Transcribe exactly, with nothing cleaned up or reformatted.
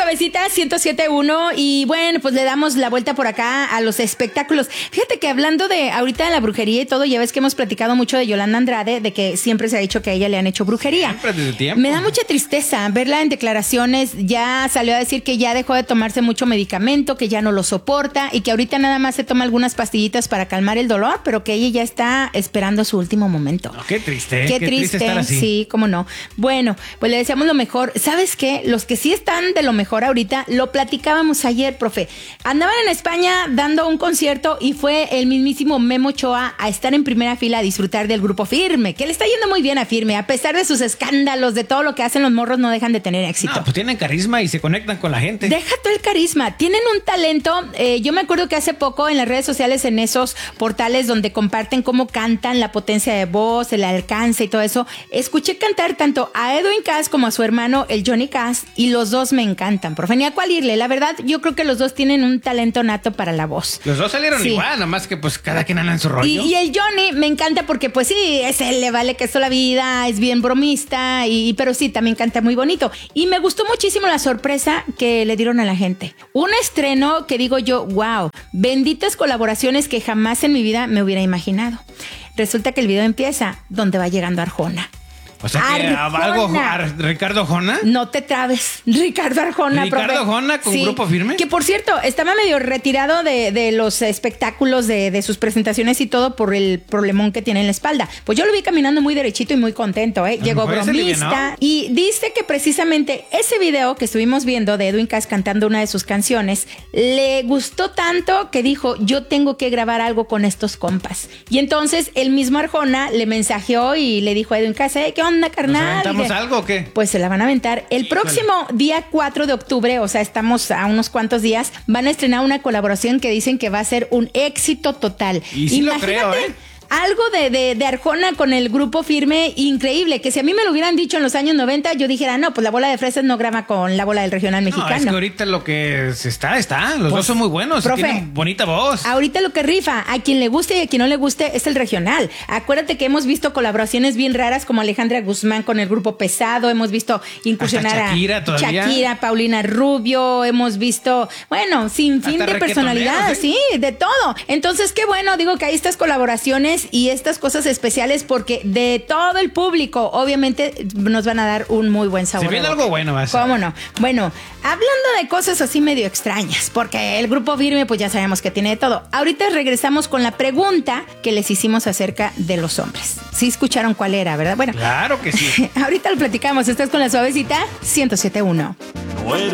Suavecita ciento siete punto uno y bueno, pues le damos la vuelta por acá a los espectáculos. Fíjate que hablando de ahorita de la brujería y todo, ya ves que hemos platicado mucho de Yolanda Andrade, de que siempre se ha dicho que a ella le han hecho brujería. Siempre, desde tiempo. Me da mucha tristeza verla en declaraciones. Ya salió a decir que ya dejó de tomarse mucho medicamento, que ya no lo soporta y que ahorita nada más se toma algunas pastillitas para calmar el dolor, pero que ella ya está esperando su último momento. No, qué triste. Qué, qué triste, triste estar así. Sí, cómo no. Bueno, pues le deseamos lo mejor. ¿Sabes qué? Los que sí están de lo mejor ahorita, lo platicábamos ayer, profe. Andaban en España dando un concierto y fue el mismísimo Memo Ochoa a estar en primera fila a disfrutar del grupo Firme, que le está yendo muy bien a Firme. A pesar de sus escándalos, de todo lo que hacen los morros, no dejan de tener éxito. No, pues tienen carisma y se conectan con la gente. Deja todo el carisma. Tienen un talento. Eh, yo me acuerdo que hace poco en las redes sociales, en esos portales donde comparten cómo cantan, la potencia de voz, el alcance y todo eso, escuché cantar tanto a Edwin Cass como a su hermano, el Johnny Cass, y los dos me encantan, profe. Ni a cuál irle. La verdad, yo creo que los dos tienen un talento nato para la voz. Los dos salieron Sí. igual, nada más que pues cada quien anda en su rollo. Y, y el Johnny me encanta porque pues sí, es él, le vale que esto la vida, es bien bromista, y, pero sí, también canta muy bonito. Y me gustó muchísimo la sorpresa que le dieron a la gente. Un estreno que digo yo, wow, benditas colaboraciones que jamás en mi vida me hubiera imaginado. Resulta que el video empieza donde va llegando Arjona. O sea que Arjona. algo Ar- Ricardo Jona. No te trabes, Ricardo Arjona. Ricardo profe. Jona con Grupo Firme. Que por cierto, estaba medio retirado de, de los espectáculos, de, de sus presentaciones y todo por el problemón que tiene en la espalda. Pues yo lo vi caminando muy derechito y muy contento, ¿eh? Llegó mejor se bromista alivianó. y dice que precisamente ese video que estuvimos viendo de Edwin Cass cantando una de sus canciones le gustó tanto que dijo, yo tengo que grabar algo con estos compas. Y entonces el mismo Arjona le mensajeó y le dijo a Edwin Cass, ¿eh? ¿Qué onda, ¿Nos carnal? aventamos Que- algo o qué? Pues se la van a aventar. El Híjole. próximo día cuatro de octubre, o sea, estamos a unos cuantos días, van a estrenar una colaboración que dicen que va a ser un éxito total. Y sí lo creo, ¿eh? Algo de, de, de Arjona con el Grupo Firme, increíble, que si a mí me lo hubieran dicho en los años noventa, yo dijera, no, pues la Bola de Fresas no graba con la Bola del Regional Mexicano. No, es que ahorita lo que se está, está. Los Pues, dos son muy buenos. profe, Tienen bonita voz. Ahorita lo que rifa, a quien le guste y a quien no le guste, es el regional. Acuérdate que hemos visto colaboraciones bien raras como Alejandra Guzmán con el Grupo Pesado, hemos visto incursionar Hasta Shakira a todavía. Shakira, Paulina Rubio, hemos visto, bueno, sin fin Hasta de personalidades, reggaetoneros, sí, de todo. Entonces, qué bueno, digo que hay estas colaboraciones y estas cosas especiales porque de todo el público, obviamente, nos van a dar un muy buen sabor. Si viene de boca. algo bueno, va a ser. ¿Cómo no? Bueno, hablando de cosas así medio extrañas, porque el Grupo Firme, pues ya sabemos que tiene de todo. Ahorita regresamos con la pregunta que les hicimos acerca de los hombres. Sí escucharon cuál era, ¿verdad? Bueno, Claro que sí. ahorita lo platicamos. Estás con la Suavecita ciento siete punto uno. No eres